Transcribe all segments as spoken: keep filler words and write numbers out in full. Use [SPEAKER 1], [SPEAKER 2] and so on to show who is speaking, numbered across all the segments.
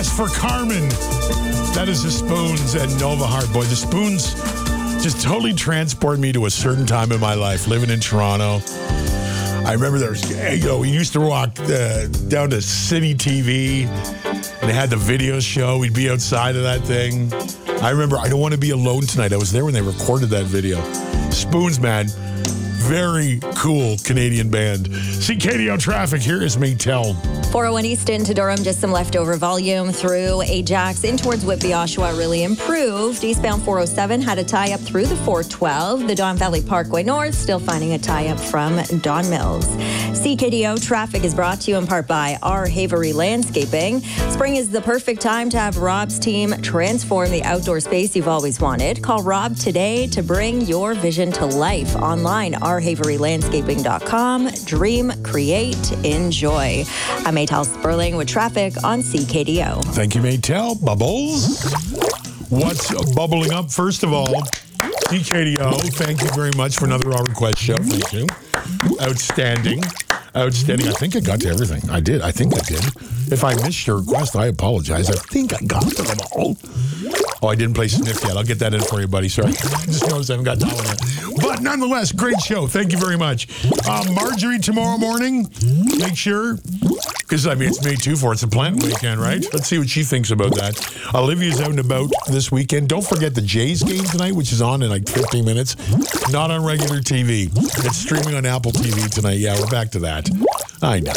[SPEAKER 1] S for Carmen. That is the Spoons and Nova Heart. Boy, the Spoons just totally transport me to a certain time in my life, living in Toronto. I remember there was, you know, we used to walk uh, down to City T V, and they had the video show. We'd be outside of that thing. I remember, I Don't Want to Be Alone Tonight. I was there when they recorded that video. Spoons, man. Very cool Canadian band. C K D O traffic. Here is Maytel.
[SPEAKER 2] four oh one East into Durham, just some leftover volume through Ajax in towards Whitby, Oshawa really improved. Eastbound four oh seven had a tie-up through the four twelve. The Don Valley Parkway North still finding a tie-up from Don Mills. C K D O traffic is brought to you in part by R. Havery Landscaping. Spring is the perfect time to have Rob's team transform the outdoor space you've always wanted. Call Rob today to bring your vision to life. Online, r havery landscaping dot com. Dream, create, enjoy. I'm Maytel Sperling with traffic on C K D O.
[SPEAKER 1] Thank you, Maytel. Bubbles. What's bubbling up? First of all, C K D O, thank you very much for another Our Request show. Thank you. Outstanding. Outstanding. I think I got to everything. I did. I think I did. If I missed your request, I apologize. I think I got to them all. Oh, I didn't play Sniff yet. I'll get that in for you, buddy. Sorry. I just noticed I haven't got that one yet. But nonetheless, great show. Thank you very much. Uh, Marjorie tomorrow morning, make sure, because I mean, it's May two for it's a plant weekend, right? Let's see what she thinks about that. Olivia's out and about this weekend. Don't forget the Jays game tonight, which is on in like fifteen minutes. Not on regular T V. It's streaming on Apple T V tonight. Yeah, we're back to that. I know.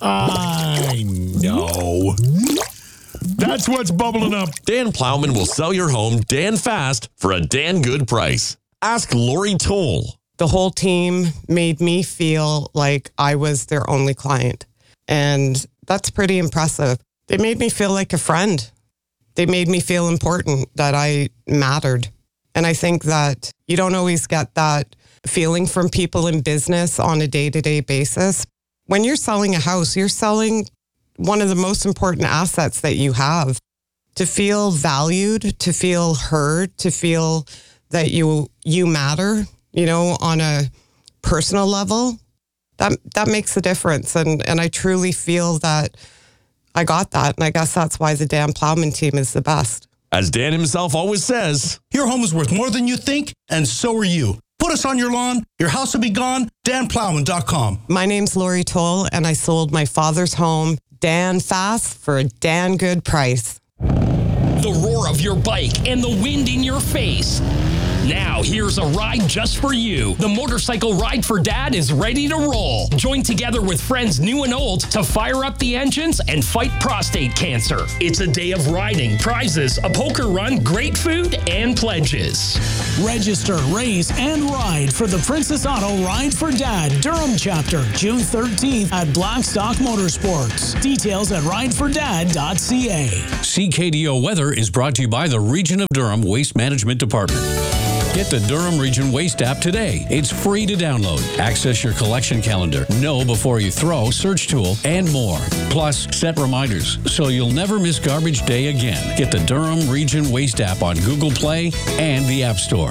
[SPEAKER 1] I know. That's what's bubbling up.
[SPEAKER 3] Dan Plowman will sell your home Dan fast for a Dan good price. Ask Lori Toll.
[SPEAKER 4] The whole team made me feel like I was their only client. And that's pretty impressive. They made me feel like a friend. They made me feel important, that I mattered. And I think that you don't always get that feeling from people in business on a day-to-day basis. When you're selling a house, you're selling one of the most important assets that you have. To feel valued, to feel heard, to feel that you you matter, you know, on a personal level, that that makes a difference. And and I truly feel that I got that. And I guess that's why the Dan Plowman team is the best.
[SPEAKER 3] As Dan himself always says,
[SPEAKER 5] your home is worth more than you think, and so are you. Put us on your lawn, your house will be gone, dan plowman dot com.
[SPEAKER 4] My name's Lori Toll, and I sold my father's home, Dan fast, for a Dan good price.
[SPEAKER 6] The roar of your bike and the wind in your face. Now, here's a ride just for you. The Motorcycle Ride for Dad is ready to roll. Join together with friends new and old to fire up the engines and fight prostate cancer. It's a day of riding, prizes, a poker run, great food, and pledges.
[SPEAKER 7] Register, race, and ride for the Princess Auto Ride for Dad Durham chapter, June thirteenth at Blackstock Motorsports. Details at ride for dad dot c a.
[SPEAKER 8] C K D O weather is brought to you by the Region of Durham Waste Management Department. Get the Durham Region Waste app today. It's free to download. Access your collection calendar, know before you throw, search tool, and more. Plus, set reminders so you'll never miss garbage day again. Get the Durham Region Waste app on Google Play and the App Store.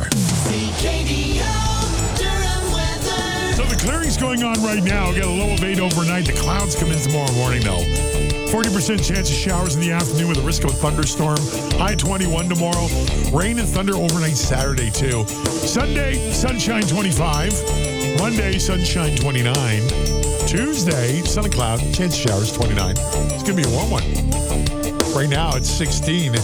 [SPEAKER 1] So the clearing's going on right now. Got a low of eight overnight. The clouds come in tomorrow morning, though. forty percent chance of showers in the afternoon with a risk of a thunderstorm. High twenty-one tomorrow. Rain and thunder overnight Saturday, too. Sunday, sunshine twenty-five. Monday, sunshine twenty-nine. Tuesday, sun and cloud, chance of showers twenty-nine. It's going to be a warm one. Right now, it's sixteen.